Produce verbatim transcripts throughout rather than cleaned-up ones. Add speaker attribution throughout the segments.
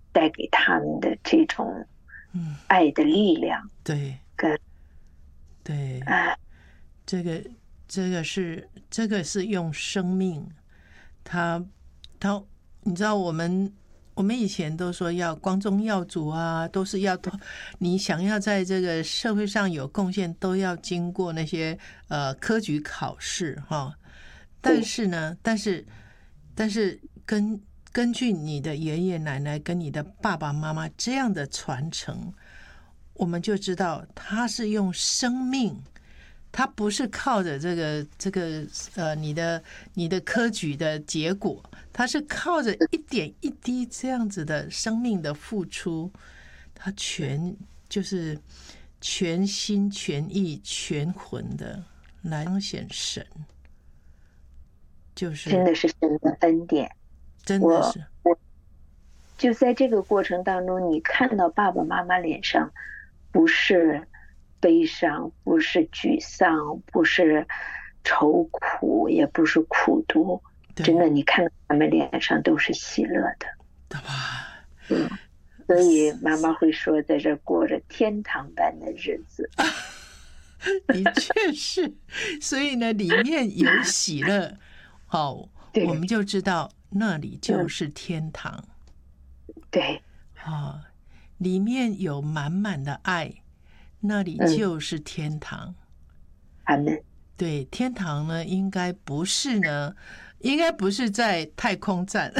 Speaker 1: 带给他们的这种爱的力量，
Speaker 2: 嗯，对，
Speaker 1: 跟
Speaker 2: 对，
Speaker 1: 啊，
Speaker 2: 这个这个是这个是用生命，他他，你知道我们我们以前都说要光宗耀祖啊，都是要你想要在这个社会上有贡献，都要经过那些呃科举考试哈。但是呢，但是但是根根据你的爷爷奶奶跟你的爸爸妈妈这样的传承，我们就知道他是用生命。他不是靠着这个这个呃你的你的科举的结果，他是靠着一点一滴这样子的生命的付出，他全就是全心全意全魂的来彰显神，就是
Speaker 1: 真的是神的恩典。
Speaker 2: 真的是
Speaker 1: 我我就在这个过程当中，你看到爸爸妈妈脸上不是悲伤，不是沮丧，不是愁苦，也不是苦读，真的，你看到他们脸上都是喜乐的，
Speaker 2: 对吧？
Speaker 1: 嗯，所以妈妈会说，在这过着天堂般的日子。
Speaker 2: 的确是，所以呢，里面有喜乐，好、哦，我们就知道那里就是天堂。
Speaker 1: 对，
Speaker 2: 啊、哦，里面有满满的爱，那里就是天堂。
Speaker 1: 阿门、嗯。
Speaker 2: 对，天堂呢，应该不是呢，应该不是在太空站。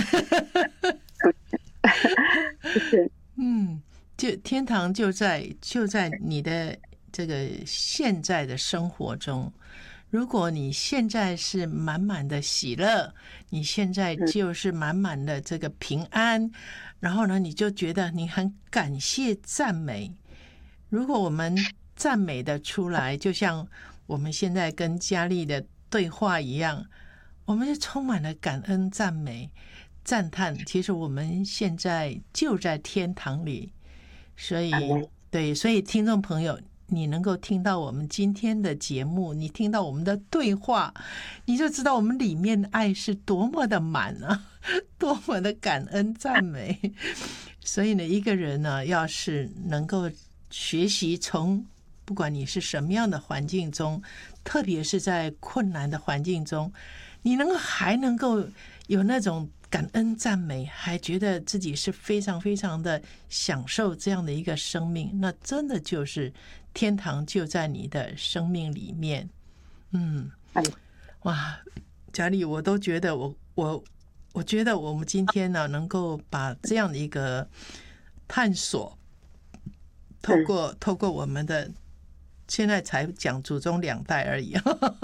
Speaker 2: 嗯，就天堂就在就在你的这个现在的生活中。如果你现在是满满的喜乐，你现在就是满满的这个平安，然后呢，你就觉得你很感谢赞美。如果我们赞美的出来，就像我们现在跟佳丽的对话一样，我们是充满了感恩、赞美、赞叹。其实我们现在就在天堂里，所以对，所以听众朋友，你能够听到我们今天的节目，你听到我们的对话，你就知道我们里面的爱是多么的满啊，多么的感恩赞美。所以呢，一个人呢，要是能够学习从不管你是什么样的环境中，特别是在困难的环境中，你能还能够有那种感恩赞美，还觉得自己是非常非常的享受这样的一个生命，那真的就是天堂就在你的生命里面。嗯，哇，佳丽，我都觉得我我我觉得我们今天呢，能够把这样的一个探索，透过透过我们的现在才讲祖宗两代而已。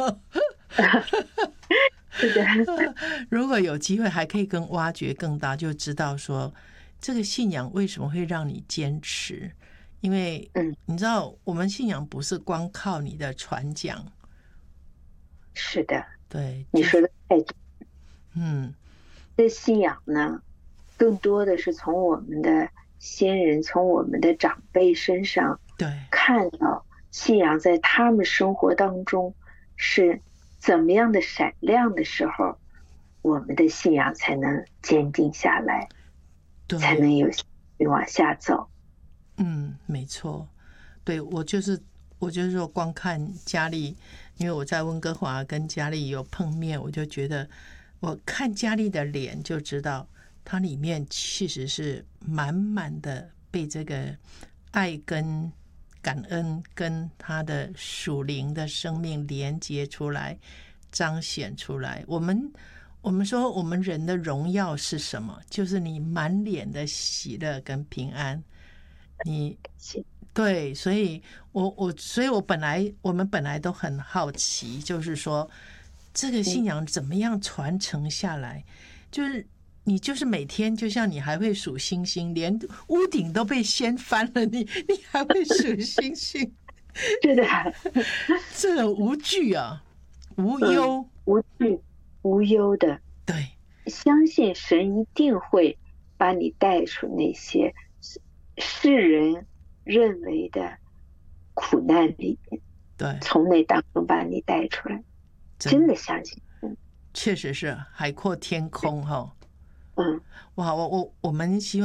Speaker 1: 是的，
Speaker 2: 如果有机会还可以更挖掘更大，就知道说这个信仰为什么会让你坚持。因为你知道我们信仰不是光靠你的传讲。
Speaker 1: 是的，
Speaker 2: 对，
Speaker 1: 你说的太对。
Speaker 2: 嗯，
Speaker 1: 这信仰呢，更多的是从我们的先人，从我们的长辈身上，
Speaker 2: 对，
Speaker 1: 看到信仰在他们生活当中是怎么样的闪亮的时候，我们的信仰才能坚定下来，才能有往下走。
Speaker 2: 嗯，没错。对，我就是我就是说光看佳丽，因为我在温哥华跟佳丽有碰面，我就觉得我看佳丽的脸就知道她里面其实是满满的被这个爱跟感恩跟她的属灵的生命连接出来，彰显出来。我们我们说我们人的荣耀是什么？就是你满脸的喜乐跟平安。你对，所以我我所以我本来我们本来都很好奇，就是说这个信仰怎么样传承下来？就是你就是每天就像你还会数星星，连屋顶都被掀翻了，你你还会数星星？
Speaker 1: 是的，
Speaker 2: 这种无惧啊，无忧、
Speaker 1: 嗯，无惧无忧的，
Speaker 2: 对，
Speaker 1: 相信神一定会把你带出那些世人认为的苦难里面，
Speaker 2: 对，
Speaker 1: 从那当中把你带出来，真的相信。嗯，
Speaker 2: 确实是海阔天空哈。
Speaker 1: 嗯，
Speaker 2: 哇，我我我们希望。